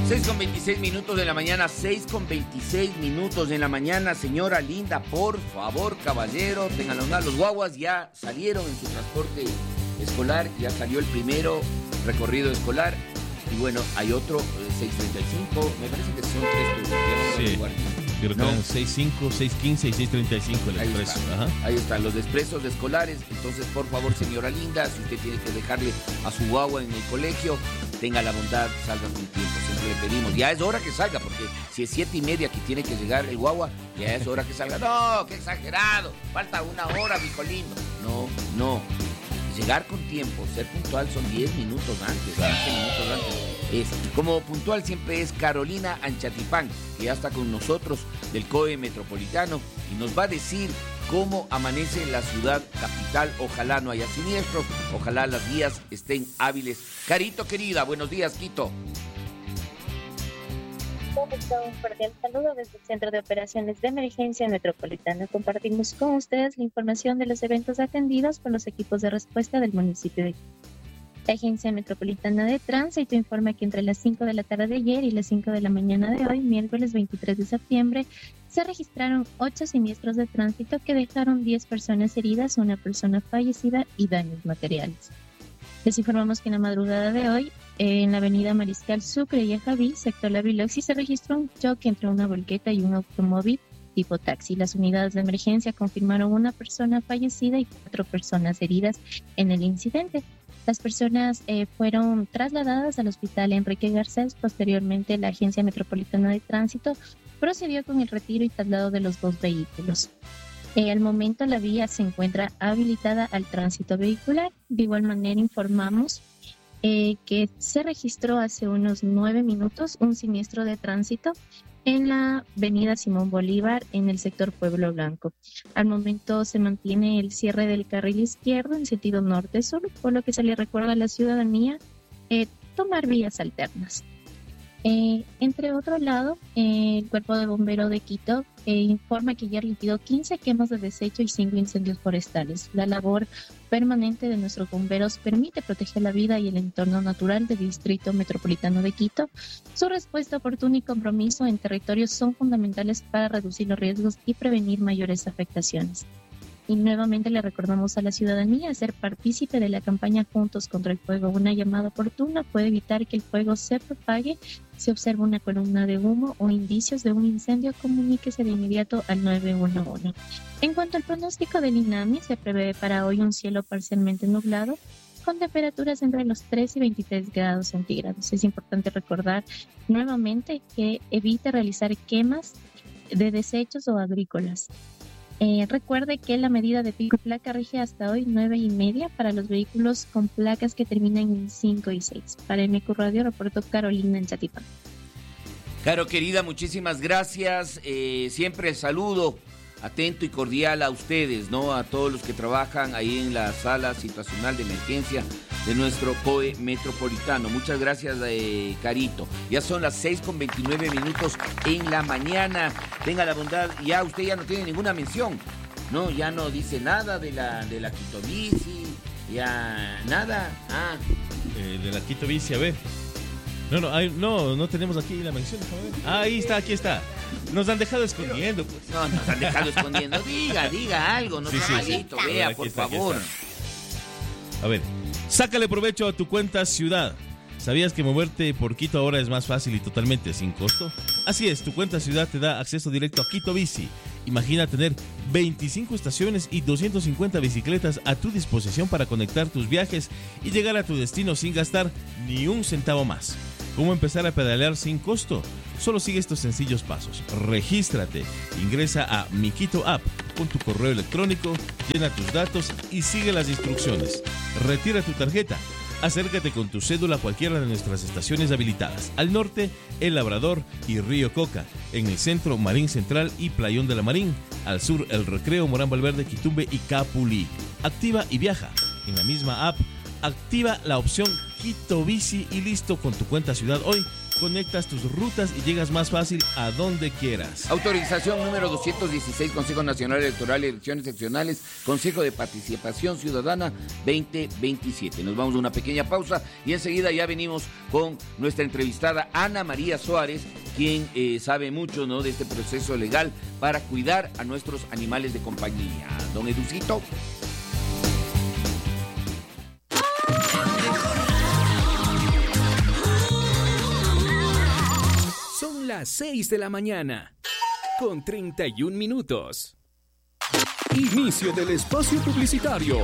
6:26 de la mañana, 6:26 de la mañana, señora linda, por favor, caballero, tengan la onda. Los guaguas ya salieron en su transporte escolar, ya salió el primero recorrido escolar, y bueno, hay otro, 6:35, me parece que son tres turnos. Sí, creo que eran 6:05, 6:15 y 6:35 el expreso. Ahí están los expresos escolares. Entonces, por favor, señora linda, si usted tiene que dejarle a su guagua en el colegio, tenga la bondad, salga con tiempo, siempre le pedimos. Ya es hora que salga, porque si es 7:30 que tiene que llegar el guagua, ya es hora que salga. No, qué exagerado, falta una hora, mijo lindo. No, llegar con tiempo, ser puntual son 10 minutos antes, 15 minutos antes. Como puntual siempre es Carolina Anchatipán, que ya está con nosotros del COE Metropolitano y nos va a decir cómo amanece la ciudad capital. Ojalá no haya siniestros, ojalá las vías estén hábiles. Carito querida, buenos días, Quito. Un cordial saludo desde el Centro de Operaciones de Emergencia Metropolitana. Compartimos con ustedes la información de los eventos atendidos por los equipos de respuesta del municipio de Quito. La Agencia Metropolitana de Tránsito informa que entre las 5 de la tarde de ayer y las 5 de la mañana de hoy, miércoles 23 de septiembre, se registraron 8 siniestros de tránsito que dejaron 10 personas heridas, una persona fallecida y daños materiales. Les informamos que en la madrugada de hoy, en la avenida Mariscal Sucre y Ajaví, sector La Biloxi, se registró un choque entre una volqueta y un automóvil tipo taxi. Las unidades de emergencia confirmaron una persona fallecida y 4 personas heridas en el incidente. Las personas fueron trasladadas al hospital Enrique Garcés. Posteriormente, la Agencia Metropolitana de Tránsito procedió con el retiro y traslado de los 2 vehículos. Al momento, la vía se encuentra habilitada al tránsito vehicular. De igual manera, informamos que se registró hace unos 9 minutos un siniestro de tránsito en la avenida Simón Bolívar, en el sector Pueblo Blanco. Al momento se mantiene el cierre del carril izquierdo en sentido norte-sur, por lo que se le recuerda a la ciudadanía tomar vías alternas. Entre otro lado, el Cuerpo de Bomberos de Quito informa que ya liquidó 15 quemas de desecho y 5 incendios forestales. La labor permanente de nuestros bomberos permite proteger la vida y el entorno natural del Distrito Metropolitano de Quito. Su respuesta oportuna y compromiso en territorios son fundamentales para reducir los riesgos y prevenir mayores afectaciones. Y nuevamente le recordamos a la ciudadanía ser partícipe de la campaña Juntos contra el Fuego. Una llamada oportuna puede evitar que el fuego se propague. Si observa una columna de humo o indicios de un incendio, comuníquese de inmediato al 911. En cuanto al pronóstico del INAMI, se prevé para hoy un cielo parcialmente nublado con temperaturas entre los 3 y 23 grados centígrados. Es importante recordar nuevamente que evite realizar quemas de desechos o agrícolas. Recuerde que la medida de pico y placa rige hasta hoy 9:30 para los vehículos con placas que terminan en 5 y 6. Para MQ Radio, reportó Carolina Anchatipán. Caro querida, muchísimas gracias. Siempre saludo atento y cordial a ustedes, ¿no? A todos los que trabajan ahí en la sala situacional de emergencia de nuestro COE Metropolitano. Muchas gracias, Carito. Ya son las 6:29 en la mañana. Tenga la bondad, ya usted ya no tiene ninguna mención, ¿no? Ya no dice nada de la Quito Bici, ya nada. De la Quito Bici, a ver. No tenemos aquí la mención. Ahí está, aquí está. Nos han dejado escondiendo, pues. No, nos han dejado escondiendo. Diga algo, no sea malito, vea, por favor. A ver, sácale provecho a tu cuenta ciudad. ¿Sabías que moverte por Quito ahora es más fácil y totalmente sin costo? Así es, tu cuenta ciudad te da acceso directo a Quito Bici. Imagina tener 25 estaciones y 250 bicicletas a tu disposición para conectar tus viajes y llegar a tu destino sin gastar ni un centavo más. ¿Cómo empezar a pedalear sin costo? Solo sigue estos sencillos pasos. Regístrate, ingresa a Mi Quito App con tu correo electrónico, llena tus datos y sigue las instrucciones. Retira tu tarjeta. Acércate con tu cédula a cualquiera de nuestras estaciones habilitadas. Al norte, El Labrador y Río Coca. En el centro, Marín Central y Playón de la Marín. Al sur, El Recreo, Morán Valverde, Quitumbe y Capulí. Activa y viaja. En la misma app, Activa la opción Quito Bici y listo, con tu cuenta ciudad hoy conectas tus rutas y llegas más fácil a donde quieras. Autorización número 216, Consejo Nacional Electoral y Elecciones Seccionales, Consejo de Participación Ciudadana 2027. Nos vamos a una pequeña pausa y enseguida ya venimos con nuestra entrevistada Ana María Suárez, quien sabe mucho, ¿no?, de este proceso legal para cuidar a nuestros animales de compañía. Don Educito. Son las 6 de la mañana, con 31 minutos. Inicio del espacio publicitario.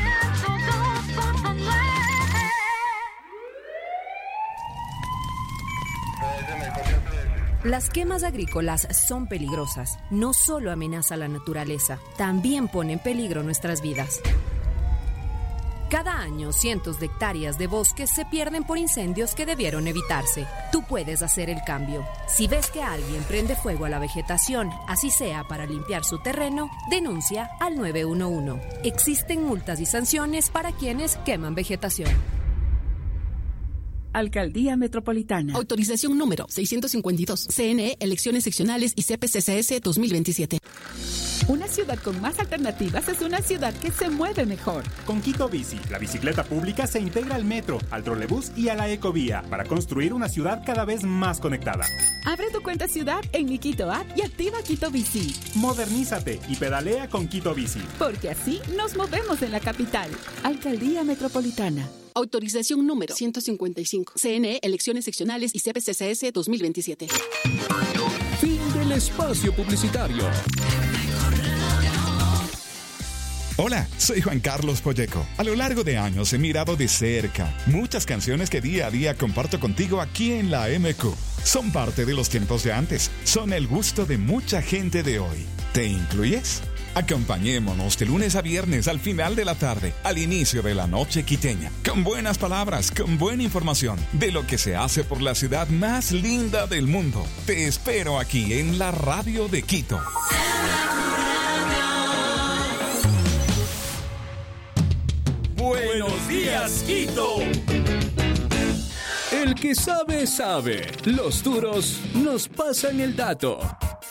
Las quemas agrícolas son peligrosas. No solo amenazan la naturaleza, también ponen en peligro nuestras vidas. Cada año, cientos de hectáreas de bosques se pierden por incendios que debieron evitarse. Tú puedes hacer el cambio. Si ves que alguien prende fuego a la vegetación, así sea para limpiar su terreno, denuncia al 911. Existen multas y sanciones para quienes queman vegetación. Alcaldía Metropolitana. Autorización número 652. CNE, Elecciones Seccionales y CPCCS 2027. Una ciudad con más alternativas es una ciudad que se mueve mejor. Con Quito Bici, la bicicleta pública se integra al metro, al trolebús y a la ecovía para construir una ciudad cada vez más conectada. Abre tu cuenta ciudad en mi Quito App y activa Quito Bici. Modernízate y pedalea con Quito Bici. Porque así nos movemos en la capital. Alcaldía Metropolitana. Autorización número 155. CNE, Elecciones Seccionales y CPCCS 2027. Fin del espacio publicitario. Hola, soy Juan Carlos Polleco. A lo largo de años he mirado de cerca muchas canciones que día a día comparto contigo aquí en la MQ. Son parte de los tiempos de antes. Son el gusto de mucha gente de hoy. ¿Te incluyes? Acompañémonos de lunes a viernes al final de la tarde, al inicio de la noche quiteña, con buenas palabras, con buena información de lo que se hace por la ciudad más linda del mundo. Te espero aquí en la radio de Quito. Buenos días, Quito. El que sabe, sabe. Los duros nos pasan el dato.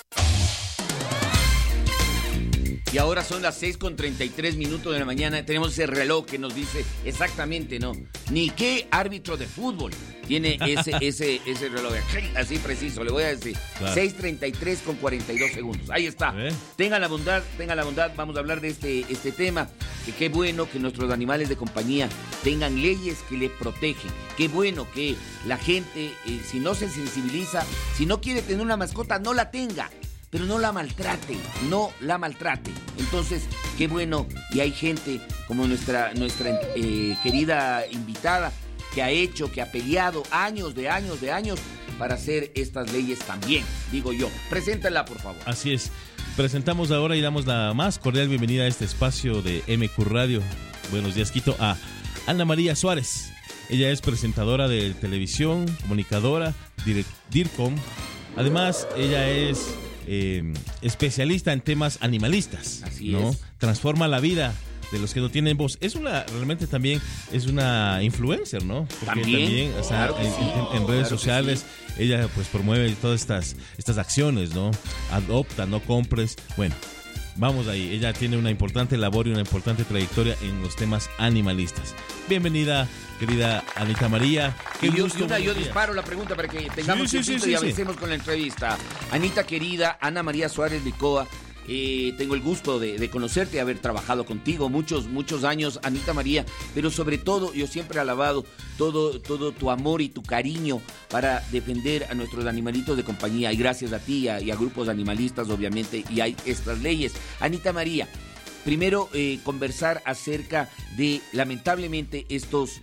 Y ahora son las 6:33 de la mañana. Tenemos ese reloj que nos dice exactamente, ¿no? Ni qué árbitro de fútbol tiene ese reloj. Así preciso, le voy a decir. Claro. 6:33:42. Ahí está. Tengan la bondad. Vamos a hablar de este tema. Que qué bueno que nuestros animales de compañía tengan leyes que les protegen. Qué bueno que la gente, si no se sensibiliza, si no quiere tener una mascota, no la tenga. Pero no la maltrate. Entonces, qué bueno, y hay gente como nuestra querida invitada que ha peleado años para hacer estas leyes también, digo yo. Preséntala, por favor. Así es. Presentamos ahora y damos la más cordial bienvenida a este espacio de MQ Radio. Buenos días, Quito, a Ana María Suárez. Ella es presentadora de televisión, comunicadora, DIRCOM. Además, ella es especialista en temas animalistas. Así ¿no? es. Transforma la vida de los que no tienen voz. Realmente también es una influencer, ¿no? Porque también o sea, claro en redes sociales ella pues promueve todas estas acciones, ¿no? Adopta, no compres. Bueno, vamos ahí. Ella tiene una importante labor y una importante trayectoria en los temas animalistas. Bienvenida, querida Anita María. Yo disparo la pregunta para que tengamos tiempo y avancemos con la entrevista. Anita querida, Ana María Suárez Licoa. Tengo el gusto de conocerte, de haber trabajado contigo muchos años, Anita María, pero sobre todo yo siempre he alabado todo tu amor y tu cariño para defender a nuestros animalitos de compañía, y gracias a ti y a grupos animalistas, obviamente, y hay estas leyes. Anita María, primero conversar acerca de, lamentablemente, estos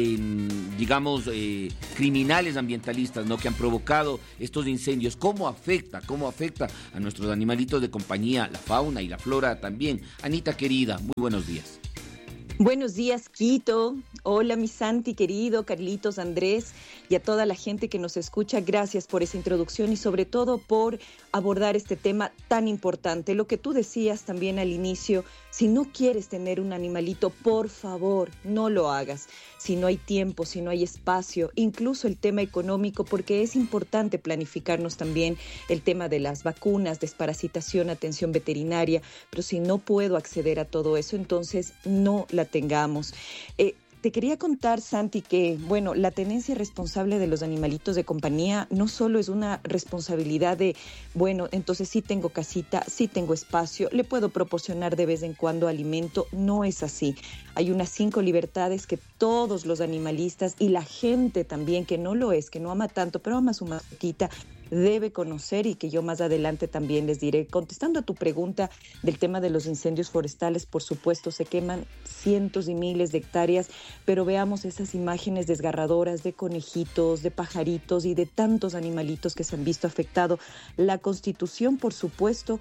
criminales ambientalistas, ¿no?, que han provocado estos incendios. ¿Cómo afecta a nuestros animalitos de compañía, la fauna y la flora también? Anita querida, muy buenos días. Buenos días, Quito. Hola, mi Santi querido, Carlitos, Andrés, y a toda la gente que nos escucha. Gracias por esa introducción y sobre todo por abordar este tema tan importante. Lo que tú decías también al inicio, Si no quieres tener un animalito, por favor, no lo hagas. Si no hay tiempo, si no hay espacio, incluso el tema económico, porque es importante planificarnos también el tema de las vacunas, desparasitación, atención veterinaria, pero si no puedo acceder a todo eso, entonces no la tengamos. Te quería contar, Santi, que, bueno, la tenencia responsable de los animalitos de compañía no solo es una responsabilidad de, bueno, entonces sí tengo casita, sí tengo espacio, le puedo proporcionar de vez en cuando alimento. No es así. Hay unas 5 libertades que todos los animalistas y la gente también, que no lo es, que no ama tanto, pero ama a su mascotita, debe conocer, y que yo más adelante también les diré. Contestando a tu pregunta del tema de los incendios forestales, por supuesto se queman cientos y miles de hectáreas, pero veamos esas imágenes desgarradoras de conejitos, de pajaritos y de tantos animalitos que se han visto afectados. La Constitución, por supuesto,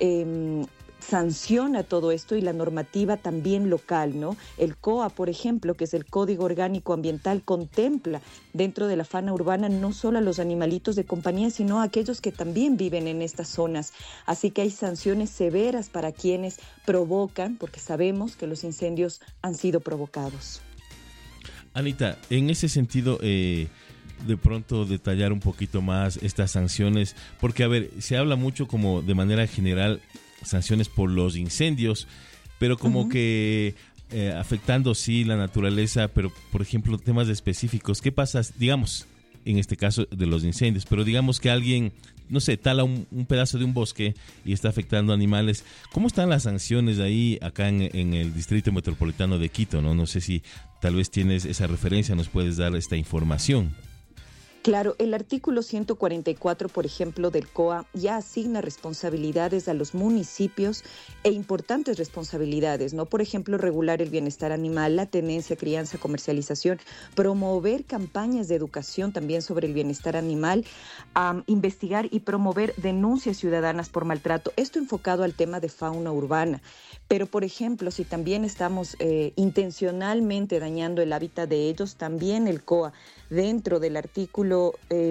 sanciona todo esto, y la normativa también local, ¿no? El COA, por ejemplo, que es el Código Orgánico Ambiental, contempla dentro de la fauna urbana no solo a los animalitos de compañía, sino a aquellos que también viven en estas zonas. Así que hay sanciones severas para quienes provocan, porque sabemos que los incendios han sido provocados. Anita, en ese sentido, de pronto detallar un poquito más estas sanciones, porque, a ver, se habla mucho como de manera general sanciones por los incendios, pero como que afectando sí la naturaleza, pero por ejemplo temas específicos. ¿Qué pasa, digamos, en este caso de los incendios, pero digamos que alguien, no sé, tala un pedazo de un bosque y está afectando animales? ¿Cómo están las sanciones ahí acá en el Distrito Metropolitano de Quito? No sé si tal vez tienes esa referencia, nos puedes dar esta información. Claro, el artículo 144, por ejemplo, del COA ya asigna responsabilidades a los municipios, e importantes responsabilidades, ¿no? Por ejemplo, regular el bienestar animal, la tenencia, crianza, comercialización, promover campañas de educación también sobre el bienestar animal, investigar y promover denuncias ciudadanas por maltrato. Esto enfocado al tema de fauna urbana. Pero, por ejemplo, si también estamos intencionalmente dañando el hábitat de ellos, también el COA, dentro del artículo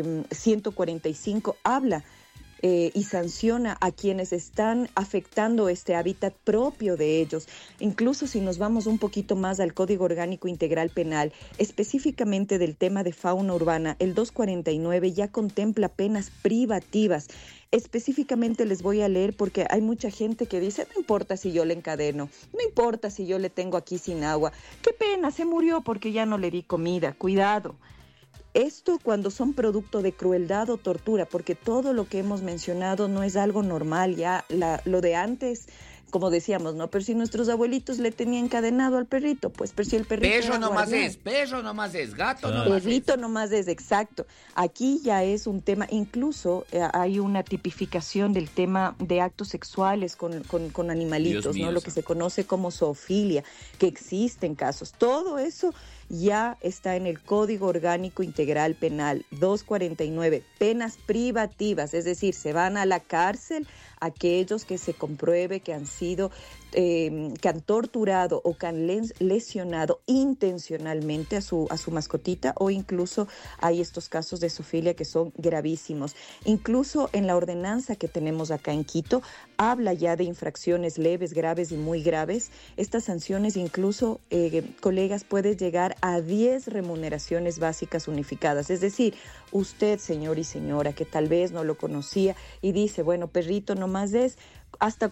145, habla y sanciona a quienes están afectando este hábitat propio de ellos. Incluso si nos vamos un poquito más al Código Orgánico Integral Penal, específicamente del tema de fauna urbana, el 249 ya contempla penas privativas. Específicamente les voy a leer, porque hay mucha gente que dice, no importa si yo le encadeno, no importa si yo le tengo aquí sin agua, qué pena, se murió porque ya no le di comida. Cuidado. Esto cuando son producto de crueldad o tortura, porque todo lo que hemos mencionado no es algo normal, ya lo de antes, como decíamos, ¿no? Pero si nuestros abuelitos le tenían encadenado al perrito, pues, pero si el perrito perro nomás es, gato nomás es. Perrito nomás es, exacto. Aquí ya es un tema, incluso hay una tipificación del tema de actos sexuales con animalitos, mío, ¿no? Lo que se conoce como zoofilia, que existen casos. Todo eso ya está en el Código Orgánico Integral Penal 249, penas privativas, es decir, se van a la cárcel aquellos que se compruebe que han sido, que han torturado o que han lesionado intencionalmente a su mascotita, o incluso hay estos casos de zoofilia que son gravísimos. Incluso en la ordenanza que tenemos acá en Quito, habla ya de infracciones leves, graves y muy graves. Estas sanciones incluso, colegas, pueden llegar a 10 remuneraciones básicas unificadas. Es decir, usted, señor y señora, que tal vez no lo conocía y dice, bueno, perrito nomás es, hasta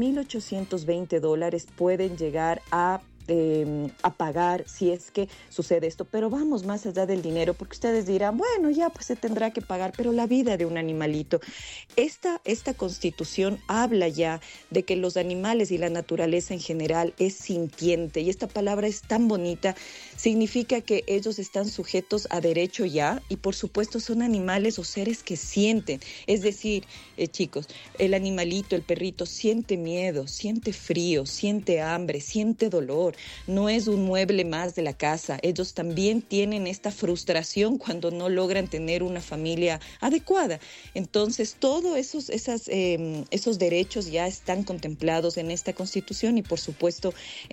$4,820 pueden llegar a pagar si es que sucede esto. Pero vamos más allá del dinero, porque ustedes dirán, bueno, ya pues se tendrá que pagar, pero la vida de un animalito. Esta Constitución habla ya de que los animales y la naturaleza en general es sintiente, y esta palabra es tan bonita, significa que ellos están sujetos a derecho ya, y por supuesto son animales o seres que sienten. Es decir, chicos, el animalito, el perrito, siente miedo, siente frío, siente hambre, siente dolor. No es un mueble más de la casa. Ellos también tienen esta frustración cuando no logran tener una familia adecuada. Entonces, todos esos derechos ya están contemplados en esta Constitución, y por supuesto